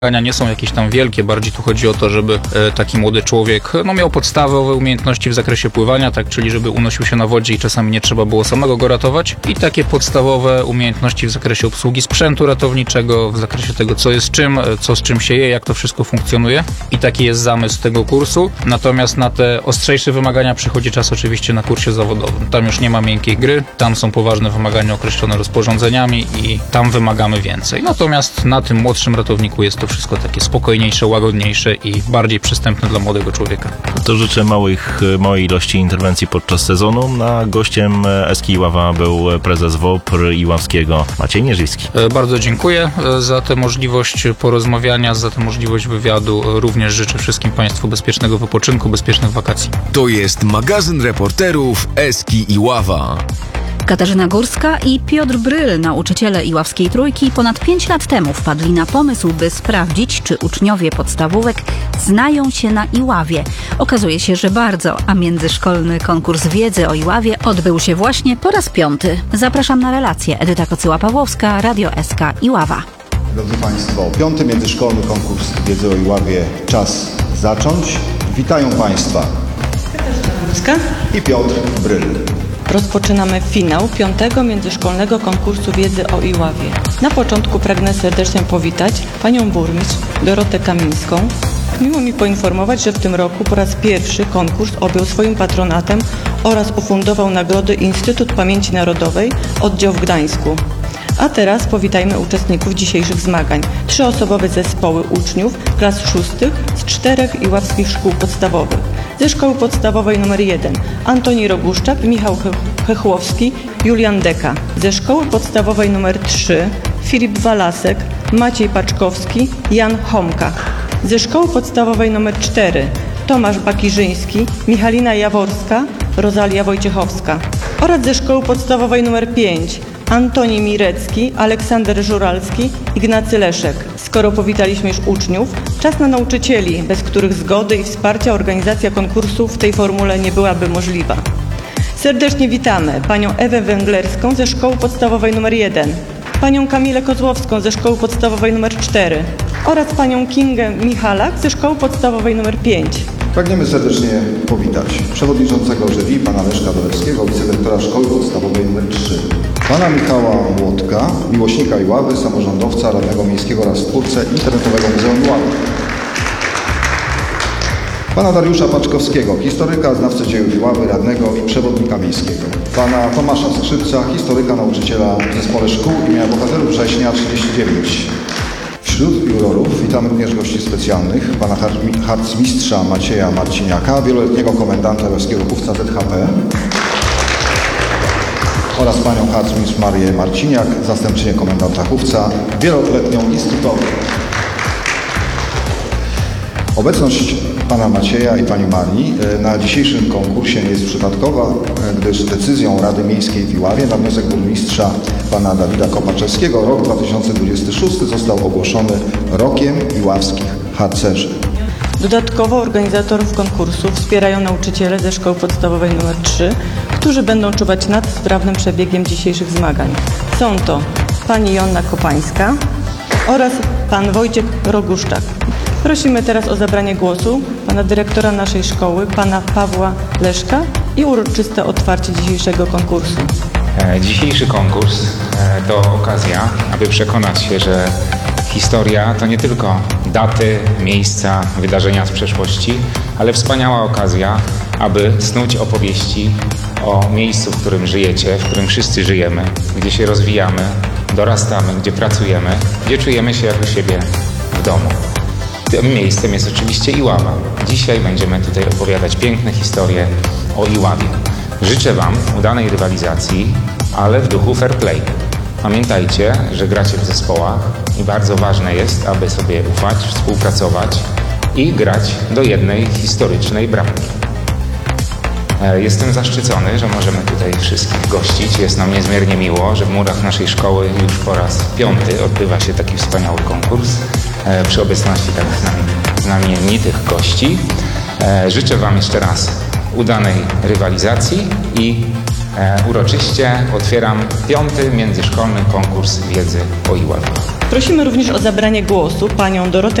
Nie są jakieś tam wielkie, bardziej tu chodzi o to, żeby taki młody człowiek miał podstawowe umiejętności w zakresie pływania, tak, czyli żeby unosił się na wodzie i czasami nie trzeba było samego go ratować, i takie podstawowe umiejętności w zakresie obsługi sprzętu ratowniczego, w zakresie tego, co jest czym, co z czym się je, jak to wszystko funkcjonuje, i taki jest zamysł tego kursu. Natomiast na te ostrzejsze wymagania przychodzi czas oczywiście na kursie zawodowym. Tam już nie ma miękkiej gry, tam są poważne wymagania określone rozporządzeniami i tam wymagamy więcej. Natomiast na tym młodszym ratowniku jest to wszystko takie spokojniejsze, łagodniejsze i bardziej przystępne dla młodego człowieka. To życzę małej ilości interwencji podczas sezonu. A gościem Eski Iława był prezes WOPR Iławskiego Maciej Nierzyński. Bardzo dziękuję za tę możliwość porozmawiania, za tę możliwość wywiadu. Również życzę wszystkim Państwu bezpiecznego wypoczynku, bezpiecznych wakacji. To jest magazyn reporterów Eski Iława. Katarzyna Górska i Piotr Bryl, nauczyciele Iławskiej Trójki, ponad 5 lat temu wpadli na pomysł, by sprawdzić, czy uczniowie podstawówek znają się na Iławie. Okazuje się, że bardzo, a międzyszkolny konkurs wiedzy o Iławie odbył się właśnie po raz 5. Zapraszam na relację. Edyta Kocyła-Pawłowska, Radio SK Iława. Drodzy Państwo, 5. międzyszkolny konkurs wiedzy o Iławie. Czas zacząć. Witają Państwa Katarzyna Górska i Piotr Bryl. Rozpoczynamy finał 5. międzyszkolnego konkursu wiedzy o Iławie. Na początku pragnę serdecznie powitać panią burmistrz Dorotę Kamińską. Miło mi poinformować, że w tym roku po raz pierwszy konkurs objął swoim patronatem oraz ufundował nagrody Instytut Pamięci Narodowej, oddział w Gdańsku. A teraz powitajmy uczestników dzisiejszych zmagań. 3-osobowe zespoły uczniów klas 6 z 4 iławskich szkół podstawowych. Ze szkoły podstawowej nr 1 Antoni Roguszczak, Michał Hechłowski, Julian Deka. Ze szkoły podstawowej nr 3 Filip Walasek, Maciej Paczkowski, Jan Homka. Ze szkoły podstawowej nr 4 Tomasz Bakirzyński, Michalina Jaworska, Rosalia Wojciechowska. Oraz ze szkoły podstawowej nr 5 Antoni Mirecki, Aleksander Żuralski, Ignacy Leszek. Skoro powitaliśmy już uczniów, czas na nauczycieli, bez których zgody i wsparcia organizacja konkursu w tej formule nie byłaby możliwa. Serdecznie witamy panią Ewę Węglerską ze szkoły podstawowej nr 1, panią Kamilę Kozłowską ze szkoły podstawowej nr 4 oraz panią Kingę Michalak ze szkoły podstawowej nr 5. Pragniemy serdecznie powitać przewodniczącego jury, pana Leszka Dolewskiego, wicedyrektora szkoły podstawowej nr 3, pana Michała Młodka, miłośnika Iławy, samorządowca, radnego miejskiego oraz twórcę internetowego Muzeum Iławy, pana Dariusza Paczkowskiego, historyka, znawcę dziejów Iławy, radnego i przewodnika miejskiego, pana Tomasza Skrzypca, historyka, nauczyciela w Zespole Szkół imienia Bohaterów Września 39. Wśród jurorów witamy również gości specjalnych, pana harcmistrza Macieja Marciniaka, wieloletniego komendanta Iławskiego Chówca ZHP, oraz panią harcmistrz Marię Marciniak, zastępczynię komendanta Chówca, wieloletnią instruktorkę. Obecność pana Macieja i pani Marii na dzisiejszym konkursie nie jest przypadkowa, gdyż decyzją Rady Miejskiej w Iławie na wniosek burmistrza pana Dawida Kopaczewskiego rok 2026 został ogłoszony Rokiem Iławskich Harcerzy. Dodatkowo organizatorów konkursu wspierają nauczyciele ze szkoły podstawowej nr 3, którzy będą czuwać nad sprawnym przebiegiem dzisiejszych zmagań. Są to pani Joanna Kopańska oraz pan Wojciech Roguszczak. Prosimy teraz o zabranie głosu pana dyrektora naszej szkoły, pana Pawła Leszka, i uroczyste otwarcie dzisiejszego konkursu. Dzisiejszy konkurs to okazja, aby przekonać się, że historia to nie tylko daty, miejsca, wydarzenia z przeszłości, ale wspaniała okazja, aby snuć opowieści o miejscu, w którym żyjecie, w którym wszyscy żyjemy, gdzie się rozwijamy, dorastamy, gdzie pracujemy, gdzie czujemy się jak u siebie w domu. Tym miejscem jest oczywiście Iława. Dzisiaj będziemy tutaj opowiadać piękne historie o Iławie. Życzę Wam udanej rywalizacji, ale w duchu fair play. Pamiętajcie, że gracie w zespołach i bardzo ważne jest, aby sobie ufać, współpracować i grać do jednej historycznej bramki. Jestem zaszczycony, że możemy tutaj wszystkich gościć. Jest nam niezmiernie miło, że w murach naszej szkoły już po raz 5. odbywa się taki wspaniały konkurs przy obecności tak znamienitych gości. Życzę Wam jeszcze raz udanej rywalizacji i uroczyście otwieram 5. międzyszkolny konkurs wiedzy o Iławie. Prosimy również o zabranie głosu panią Dorotę